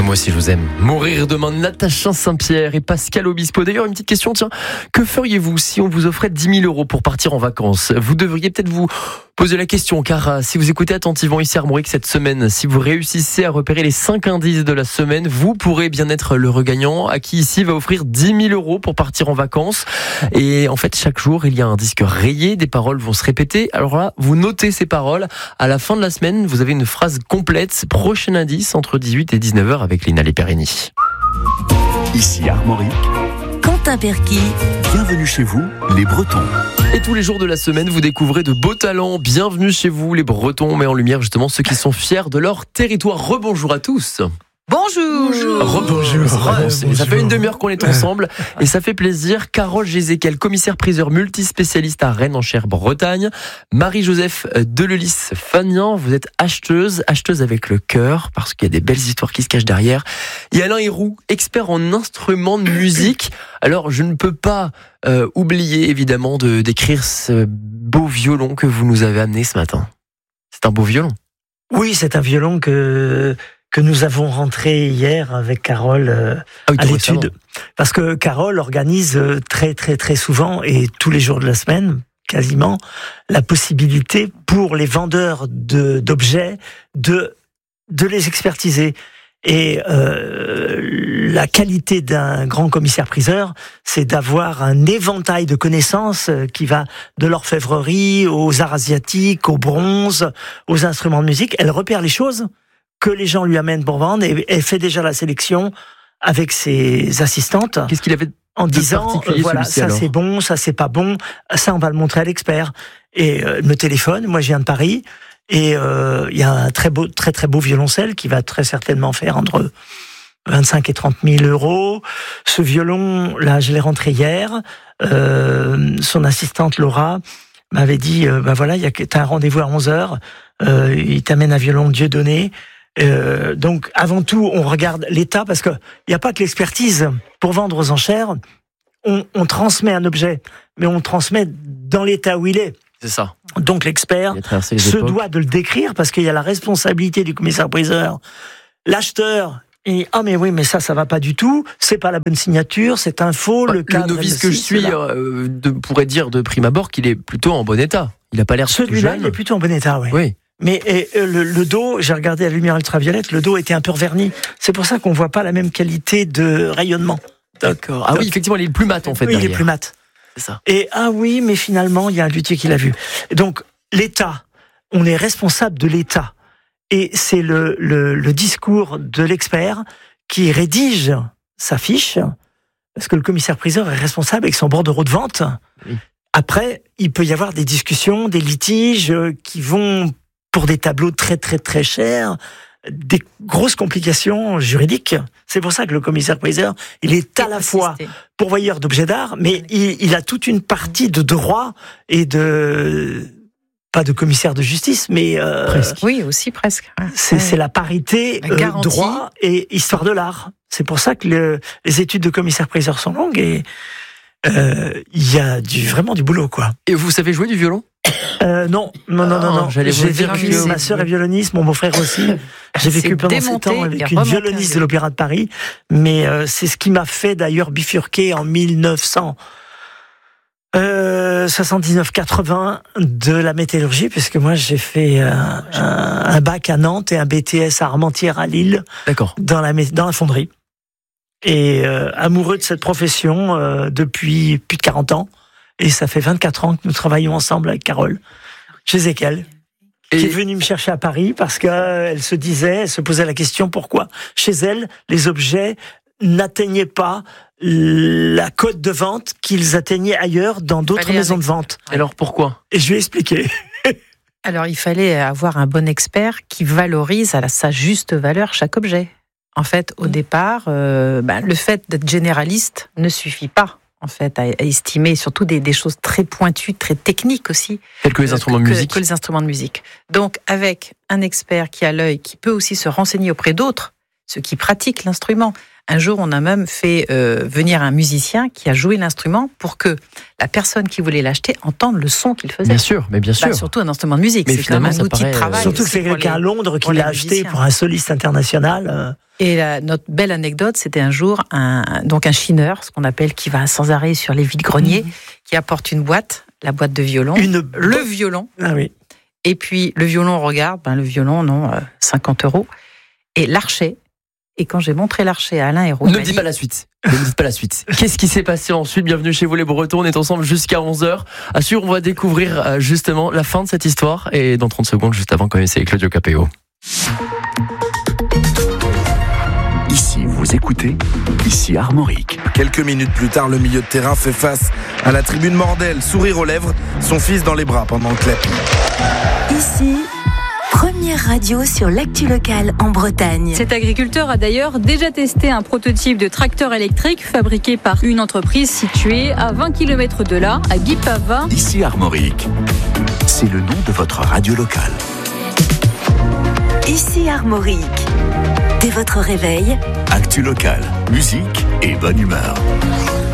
Moi aussi je vous aime. Mourir demain, Natacha Saint-Pierre et Pascal Obispo. D'ailleurs, une petite question, tiens, que feriez-vous si on vous offrait 10 000 € pour partir en vacances? Vous devriez peut-être vous poser la question, car si vous écoutez attentivement ici Armorique cette semaine, si vous réussissez à repérer les 5 indices de la semaine, vous pourrez bien être le regagnant à qui ici va offrir 10 000 € pour partir en vacances. Et en fait, chaque jour, il y a un disque rayé, des paroles vont se répéter. Alors là, vous notez ces paroles. À la fin de la semaine, vous avez une phrase complète. Prochain indice entre 18 et 19h avec Lina Leperini. Ici Armorique, Quentin Perky. bienvenue chez vous, les Bretons. Et tous les jours de la semaine, vous découvrez de beaux talents. Bienvenue chez vous, les Bretons. On met en lumière justement ceux qui sont fiers de leur territoire. Rebonjour à tous. Bonjour. Rebonjour. Ça fait une demi-heure qu'on est ensemble et ça fait plaisir. Carole Gézéquel, commissaire-priseur multispécialiste à Rennes en Bretagne. Marie-Joseph Deleulis-Fagnan, vous êtes acheteuse avec le cœur parce qu'il y a des belles histoires qui se cachent derrière. Et Alain Héroux, expert en instruments de musique. Alors je ne peux pas oublier évidemment de décrire ce beau violon que vous nous avez amené ce matin. C'est un beau violon. Oui, c'est un violon que nous avons rentré hier avec Carole à l'étude. Parce que Carole organise très souvent et tous les jours de la semaine, quasiment, la possibilité pour les vendeurs d'objets de les expertiser. Et la qualité d'un grand commissaire-priseur, c'est d'avoir un éventail de connaissances qui va de l'orfèvrerie aux arts asiatiques, au bronze, aux instruments de musique. Elle repère les choses que les gens lui amènent pour vendre et elle fait déjà la sélection avec ses assistantes. Qu'est-ce qu'il avait en disant voilà, ça c'est bon, ça c'est pas bon, ça on va le montrer à l'expert. Et elle me téléphone, moi je viens de Paris et il y a un très beau violoncelle qui va très certainement faire entre 25 et 30 000 €. Ce violon là, je l'ai rentré hier. Son assistante Laura m'avait dit voilà, t'as un rendez-vous à 11h, il t'amène un violon Dieudonné. Donc avant tout on regarde l'état, parce que il n'y a pas que l'expertise pour vendre aux enchères. On transmet un objet, mais on transmet dans l'état où il est. C'est ça. Donc l'expert se doit de le décrire, parce qu'il y a la responsabilité du commissaire-priseur. L'acheteur, et mais oui, mais ça va pas du tout, c'est pas la bonne signature, c'est un faux, le cadre. Le novice que je suis pourrait dire de prime abord qu'il est plutôt en bon état. Il a pas l'air plus celui-là, jeune. il est plutôt en bon état, oui. Oui. Mais le dos, j'ai regardé à la lumière ultraviolette, le dos était un peu verni. C'est pour ça qu'on voit pas la même qualité de rayonnement. D'accord. Ah oui, effectivement, il est plus mat en fait. Oui, derrière. il est plus mat. C'est ça. Et oui, mais finalement, il y a un luthier qui l'a vu. Donc l'État, on est responsable de l'État, et c'est le discours de l'expert qui rédige sa fiche, parce que le commissaire-priseur est responsable avec son bordereau de vente. Oui. Après, il peut y avoir des discussions, des litiges qui vont pour des tableaux très chers, des grosses complications juridiques. C'est pour ça que le commissaire-priseur, il est à la fois pourvoyeur d'objets d'art, mais il a toute une partie de droit et pas de commissaire de justice, mais presque. Oui, aussi presque. C'est la parité droit et histoire de l'art. C'est pour ça que les études de commissaire-priseur sont longues et il y a vraiment du boulot, quoi. Et vous savez jouer du violon? Non. J'ai vécu, ma sœur est violoniste, mon beau-frère aussi. J'ai vécu pendant 7 ans avec une violoniste de l'Opéra de Paris. Mais c'est ce qui m'a fait d'ailleurs bifurquer en 1979-80 de la métallurgie, puisque moi j'ai fait un bac à Nantes et un BTS à Armentières à Lille. D'accord. Dans la fonderie. Et amoureux de cette profession depuis plus de 40 ans. Et ça fait 24 ans que nous travaillons ensemble avec Carole Gézéquel, qui est venue me chercher à Paris parce qu'elle se posait la question pourquoi chez elle les objets n'atteignaient pas la cote de vente qu'ils atteignaient ailleurs dans d'autres maisons de vente. Alors pourquoi? Et je lui ai expliqué. Alors il fallait avoir un bon expert qui valorise à sa juste valeur chaque objet. En fait, au départ, le fait d'être généraliste ne suffit pas. En fait, à estimer surtout des choses très pointues, très techniques aussi. Tels que les instruments de musique. Que les instruments de musique. Donc, avec un expert qui a l'œil, qui peut aussi se renseigner auprès d'autres ceux qui pratiquent l'instrument. Un jour, on a même fait venir un musicien qui a joué l'instrument pour que la personne qui voulait l'acheter entende le son qu'il faisait. Bien sûr, mais bien sûr. Surtout un instrument de musique, c'est quand même un outil de travail. Surtout que c'est quelqu'un à Londres qui l'a acheté pour un soliste international. Et notre belle anecdote, c'était un jour un chineur, ce qu'on appelle, qui va sans arrêt sur les vides-greniers, qui apporte une boîte, la boîte de violon, le violon. Ah oui. Et puis le violon, on regarde, le violon, non, 50 €. Et l'archet. Et quand j'ai montré l'archet à Alain Hérault... Ne dites pas la suite. Ne dites pas la suite. Qu'est-ce qui s'est passé ensuite? Bienvenue chez vous les Bretons, on est ensemble jusqu'à 11h. Assure, on va découvrir justement la fin de cette histoire. Et dans 30 secondes, juste avant, quand même, c'est Claudio Capéo. Ici, vous écoutez, ici Armorique. Quelques minutes plus tard, le milieu de terrain fait face à la tribune Mordel, sourire aux lèvres, son fils dans les bras pendant le clap. Ici, première radio sur l'actu locale en Bretagne. Cet agriculteur a d'ailleurs déjà testé un prototype de tracteur électrique fabriqué par une entreprise située à 20 km de là, à Guipava. Ici Armorique. C'est le nom de votre radio locale. Ici Armorique. Dès votre réveil, Actu locale, musique et bonne humeur.